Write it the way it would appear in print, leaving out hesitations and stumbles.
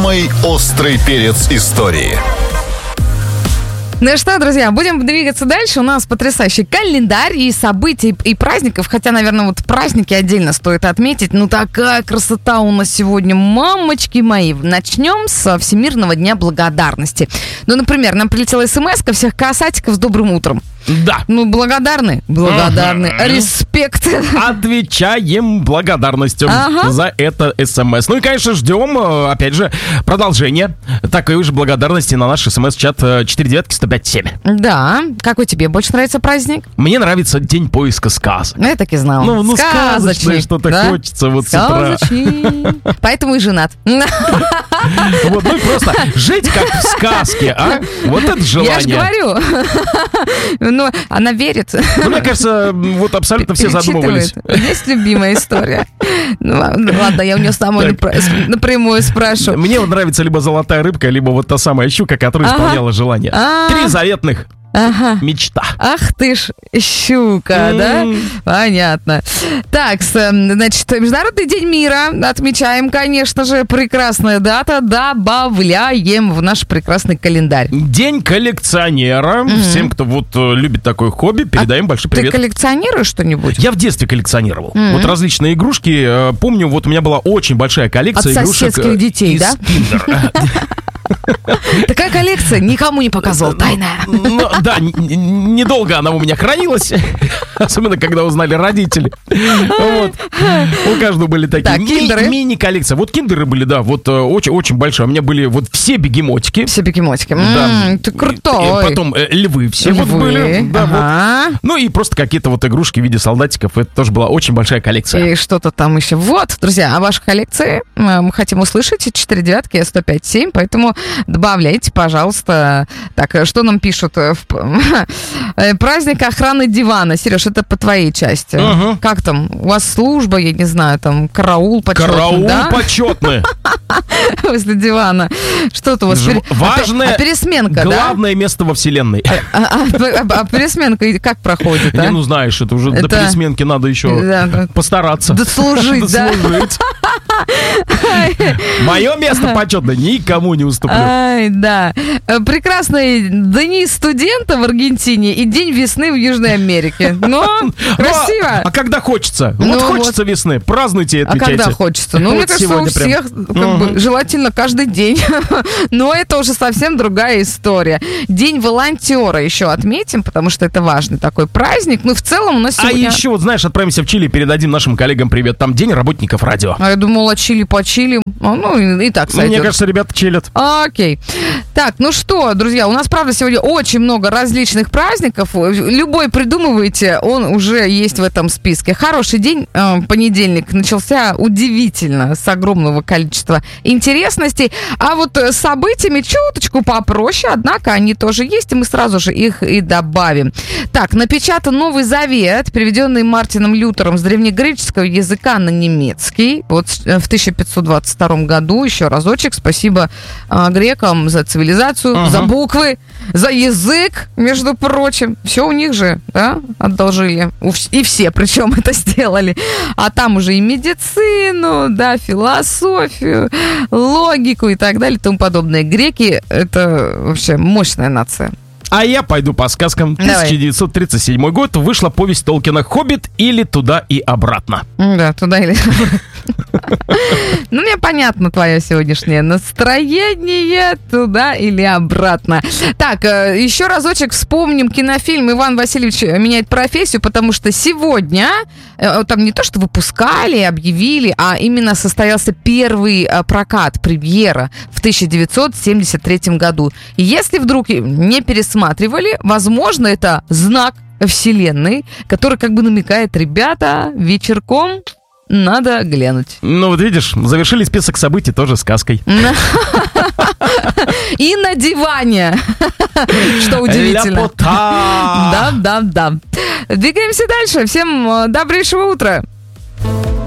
Самый острый перец истории. Ну что, друзья, будем двигаться дальше. У нас потрясающий календарь и событий, и праздников. Хотя, наверное, вот праздники отдельно стоит отметить. Ну, такая красота у нас сегодня, мамочки мои. Начнем с Всемирного дня благодарности. Ну, например, нам прилетела смс-ка всех касатиков с добрым утром. Да. Ну, благодарны. Респект. Отвечаем благодарностью за это СМС. Ну и, конечно, ждем, опять же, продолжения такой же благодарности на наш СМС-чат 495-1057. Да. Какой тебе больше нравится праздник? Мне нравится День поиска сказок. Я так и знала. Ну сказочное что-то хочется вот с утра. Поэтому и женат. Вот, ну и просто жить как в сказке, а? Вот это желание. Я же говорю. Ну, она верит. Ну, мне кажется, вот абсолютно все задумывались. Есть любимая история. Ну, ладно, я у нее самой напрямую спрошу. Мне вот нравится либо золотая рыбка, либо вот та самая щука, которая исполняла желание. 3 заветных. Мечта. Ах ты ж щука, да? Понятно. Так, значит, Международный день мира отмечаем, конечно же, прекрасная дата, добавляем в наш прекрасный календарь. День коллекционера. Всем, кто вот любит такое хобби, передаем большой привет. Ты коллекционируешь что-нибудь? Я в детстве коллекционировал. Вот различные игрушки. Помню, вот у меня была очень большая коллекция игрушек. От соседских детей, из да? Киндер. Такая коллекция никому не показывал, тайная. Да, недолго она у меня хранилась. Особенно, когда узнали родители. Вот. У каждого были такие мини-коллекции. Вот киндеры были, да, вот очень большие. У меня были вот все бегемотики. Все бегемотики. Ты крутой. Потом львы все вот были. Ну и просто какие-то вот игрушки в виде солдатиков. Это тоже была очень большая коллекция. И что-то там еще. Вот, друзья, о вашей коллекции мы хотим услышать. 4-9-105-7, поэтому добавляйте, пожалуйста. Так, что нам пишут? Праздник охраны дивана. Сереж, это по твоей части. Как там? У вас служба, я не знаю, там караул почетный, караул да? почетный. Возле дивана. Что-то у вас... Важное, пересменка, главное место во вселенной. А пересменка как проходит, Не, ну знаешь, это уже до пересменки надо еще постараться. Дослужить, да? Мое место почетное, никому не уступлю. Ай, да. Прекрасные дни студента в Аргентине и день весны в Южной Америке. Но красиво. А когда хочется? Вот хочется весны, празднуйте и отмечайте. А когда хочется? Ну, мне кажется, у всех желательно каждый день. Но это уже совсем другая история. День волонтера еще отметим, потому что это важный такой праздник. Ну, в целом у нас сегодня... А еще, вот знаешь, отправимся в Чили, передадим нашим коллегам привет. Там день работников радио. А я думала, чили почилим. Ну, и так сойдет. Мне кажется, ребята чилят. Окей. Так, ну что, друзья, у нас, правда, сегодня очень много различных праздников. Любой придумывайте, он уже есть в этом списке. Хороший день, понедельник, начался удивительно, с огромного количества интересностей. А вот с событиями чуточку попроще, однако они тоже есть, и мы сразу же их и добавим. Так, напечатан Новый Завет, переведенный Мартином Лютером с древнегреческого языка на немецкий. Вот в 1522 году, еще разочек, спасибо грекам за цивилизацию, за буквы, за язык, между прочим. Все у них же, да, одолжили. И все, причем, это сделали. А там уже и медицину, да, философию, логику и так далее и тому подобное. Греки — это вообще мощная нация. А я пойду по сказкам. 1937 год. Вышла повесть Толкина «Хоббит» или «Туда и обратно». Да, туда или обратно. Ну, мне понятно твое сегодняшнее настроение. Туда или обратно. Так, еще разочек вспомним кинофильм «Иван Васильевич меняет профессию», потому что сегодня там не то, что выпускали, объявили, а именно состоялся первый прокат, премьера в 1973 году. И если вдруг не пересматривали, возможно, это знак вселенной, который как бы намекает: ребята, вечерком надо глянуть. Ну вот видишь, завершили список событий тоже сказкой. И на диване. Что удивительно. Ляпота. Да. Двигаемся дальше. Всем добрейшего утра.